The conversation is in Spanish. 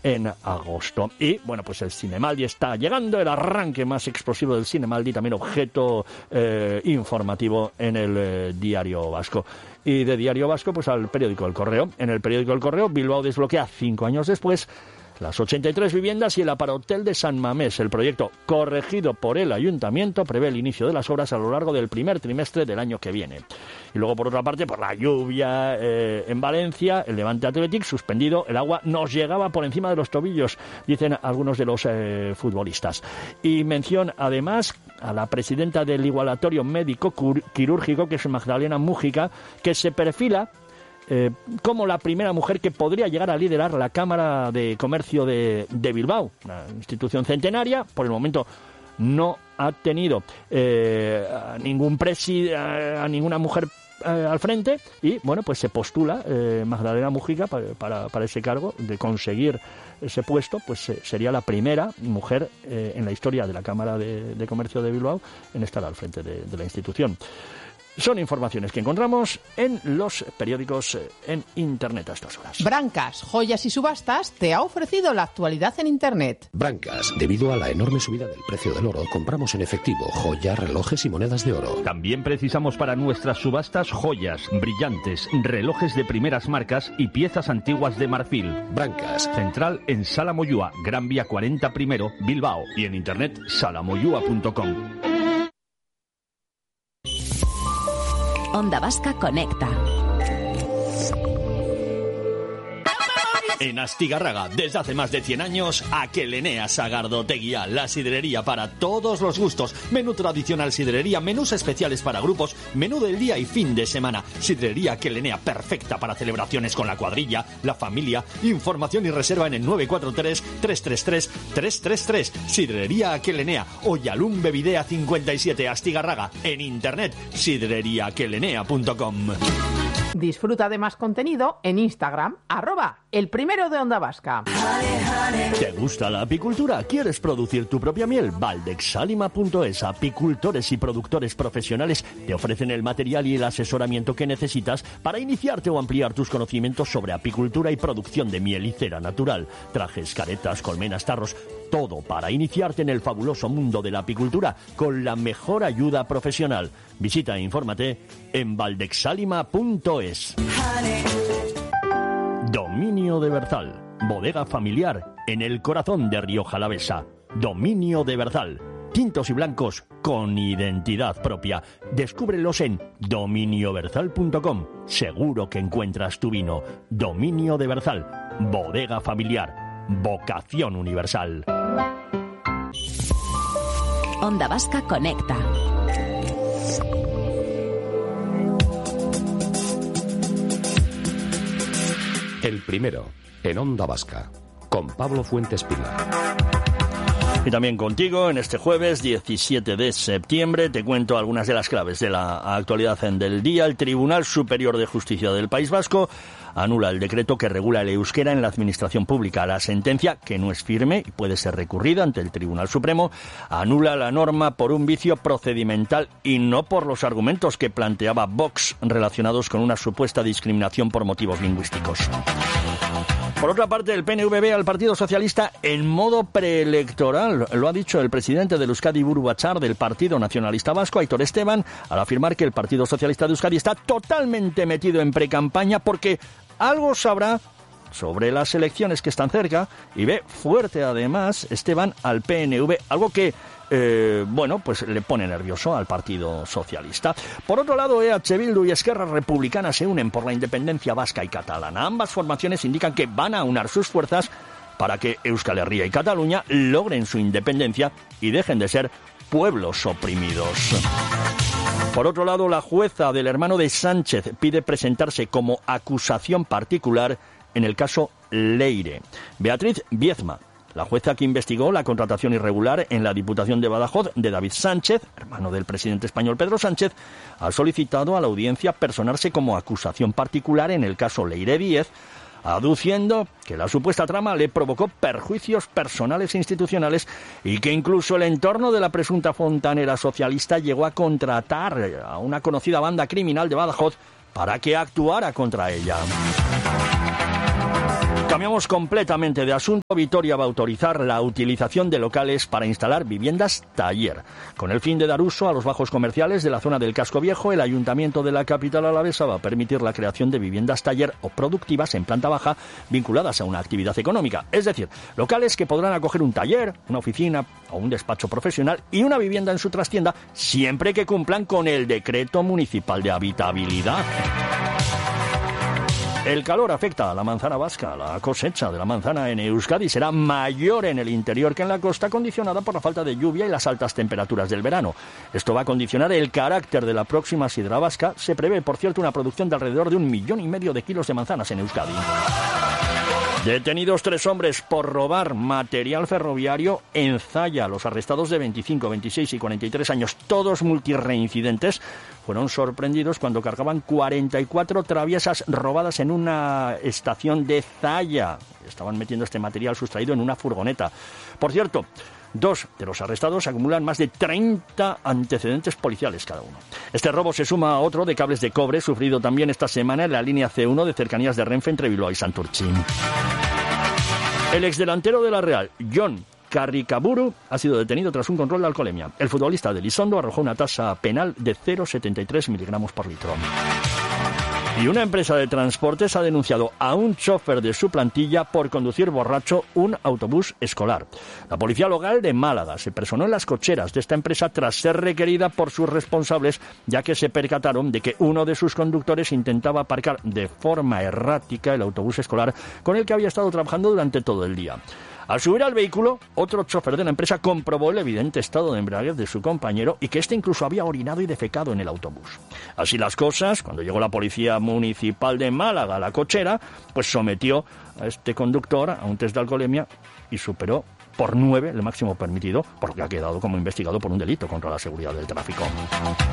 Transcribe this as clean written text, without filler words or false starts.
en agosto. Y bueno, pues el Zinemaldi está llegando, el arranque más explosivo del Zinemaldi, también objeto informativo en el Diario Vasco. Y de Diario Vasco, pues al periódico El Correo. En el periódico El Correo, Bilbao desbloquea 5 años después las 83 viviendas y el aparhotel de San Mamés. El proyecto, corregido por el ayuntamiento, prevé el inicio de las obras a lo largo del primer trimestre del año que viene. Y luego, por otra parte, por la lluvia en Valencia, el Levante Athletic suspendido, el agua nos llegaba por encima de los tobillos, dicen algunos de los futbolistas. Y mención, además, a la presidenta del Igualatorio Médico Quirúrgico, que es Magdalena Mújica, que se perfila como la primera mujer que podría llegar a liderar la Cámara de Comercio de Bilbao, una institución centenaria. Por el momento no ha tenido a ninguna mujer al frente, y bueno, pues se postula Magdalena Mújica para ese cargo. De conseguir ese puesto, pues sería la primera mujer en la historia de la Cámara de Comercio de Bilbao en estar al frente de la institución. Son informaciones que encontramos en los periódicos en Internet a estas horas. Brancas, Joyas y Subastas te ha ofrecido la actualidad en Internet. Brancas, debido a la enorme subida del precio del oro, compramos en efectivo joyas, relojes y monedas de oro. También precisamos para nuestras subastas joyas, brillantes, relojes de primeras marcas y piezas antiguas de marfil. Brancas. Central en Sala Moyúa, Gran Vía 40 I, Bilbao, y en Internet salamoyua.com. Onda Vasca Conecta. En Astigarraga, desde hace más de 100 años, Aquelenea Sagardoteguía, la sidrería para todos los gustos. Menú tradicional sidrería, menús especiales para grupos, menú del día y fin de semana. Sidrería Aquelenea, perfecta para celebraciones con la cuadrilla, la familia. Información y reserva en el 943-333-333. Sidrería Aquelenea, Oyalum Bevidea 57, Astigarraga. En internet, sidreriaaquelenea.com. Disfruta de más contenido en Instagram, @elprimero de Onda Vasca. ¿Te gusta la apicultura? ¿Quieres producir tu propia miel? Valdexsalima.es. Apicultores y productores profesionales te ofrecen el material y el asesoramiento que necesitas para iniciarte o ampliar tus conocimientos sobre apicultura y producción de miel y cera natural. Trajes, caretas, colmenas, tarros, todo para iniciarte en el fabuloso mundo de la apicultura con la mejor ayuda profesional. Visita e infórmate en valdexsalima.es. Dominio de Berzal, bodega familiar en el corazón de Rioja Alavesa. Dominio de Berzal, tintos y blancos con identidad propia. Descúbrelos en dominioberzal.com. Seguro que encuentras tu vino. Dominio de Berzal, bodega familiar, vocación universal. Onda Vasca Conecta. El primero, en Onda Vasca, con Pablo Fuentes Pilar. Y también contigo, en este jueves 17 de septiembre, te cuento algunas de las claves de la actualidad del día. El Tribunal Superior de Justicia del País Vasco anula el decreto que regula el euskera en la administración pública. La sentencia, que no es firme y puede ser recurrida ante el Tribunal Supremo, anula la norma por un vicio procedimental y no por los argumentos que planteaba Vox relacionados con una supuesta discriminación por motivos lingüísticos. Por otra parte, el PNV ve al Partido Socialista en modo preelectoral. Lo ha dicho el presidente del Euskadi Buru Batzar del Partido Nacionalista Vasco, Aitor Esteban, al afirmar que el Partido Socialista de Euskadi está totalmente metido en precampaña porque algo sabrá sobre las elecciones que están cerca y ve fuerte además Esteban al PNV, algo que pues le pone nervioso al Partido Socialista. Por otro lado, EH Bildu y Esquerra Republicana se unen por la independencia vasca y catalana. Ambas formaciones indican que van a unar sus fuerzas para que Euskal Herria y Cataluña logren su independencia y dejen de ser pueblos oprimidos. Por otro lado, la jueza del hermano de Sánchez pide presentarse como acusación particular en el caso Leire. Beatriz Biezma, la jueza que investigó la contratación irregular en la Diputación de Badajoz de David Sánchez, hermano del presidente español Pedro Sánchez, ha solicitado a la audiencia personarse como acusación particular en el caso Leire 10, aduciendo que la supuesta trama le provocó perjuicios personales e institucionales y que incluso el entorno de la presunta fontanera socialista llegó a contratar a una conocida banda criminal de Badajoz para que actuara contra ella. Cambiamos completamente de asunto. Vitoria va a autorizar la utilización de locales para instalar viviendas taller. Con el fin de dar uso a los bajos comerciales de la zona del Casco Viejo, el Ayuntamiento de la capital alavesa va a permitir la creación de viviendas taller o productivas en planta baja vinculadas a una actividad económica. Es decir, locales que podrán acoger un taller, una oficina o un despacho profesional y una vivienda en su trastienda, siempre que cumplan con el Decreto Municipal de Habitabilidad. El calor afecta a la manzana vasca. La cosecha de la manzana en Euskadi será mayor en el interior que en la costa, condicionada por la falta de lluvia y las altas temperaturas del verano. Esto va a condicionar el carácter de la próxima sidra vasca. Se prevé, por cierto, una producción de alrededor de 1,5 millones de kilos de manzanas en Euskadi. Detenidos 3 hombres por robar material ferroviario en Zalla. Los arrestados de 25, 26 y 43 años, todos multirreincidentes, fueron sorprendidos cuando cargaban 44 traviesas robadas en una estación de Zalla. Estaban metiendo este material sustraído en una furgoneta. Por cierto, 2 de los arrestados acumulan más de 30 antecedentes policiales cada uno. Este robo se suma a otro de cables de cobre sufrido también esta semana en la línea C1 de cercanías de Renfe entre Bilbao y Santurtzi. El exdelantero de la Real, Jon Carricaburu, ha sido detenido tras un control de alcoholemia. El futbolista de Elizondo arrojó una tasa penal de 0,73 miligramos por litro. Y una empresa de transportes ha denunciado a un chofer de su plantilla por conducir borracho un autobús escolar. La policía local de Málaga se personó en las cocheras de esta empresa tras ser requerida por sus responsables, ya que se percataron de que uno de sus conductores intentaba aparcar de forma errática el autobús escolar con el que había estado trabajando durante todo el día. Al subir al vehículo, otro chofer de la empresa comprobó el evidente estado de embriaguez de su compañero y que éste incluso había orinado y defecado en el autobús. Así las cosas, cuando llegó la Policía Municipal de Málaga a la cochera, pues sometió a este conductor a un test de alcoholemia y superó por 9 el máximo permitido, por lo que ha quedado como investigado por un delito contra la seguridad del tráfico.